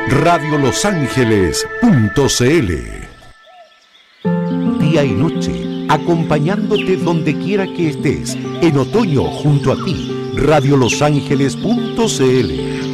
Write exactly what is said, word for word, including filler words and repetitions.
radio los ángeles punto c l. Día y noche, acompañándote donde quiera que estés, en otoño junto a ti, radio los ángeles punto c l.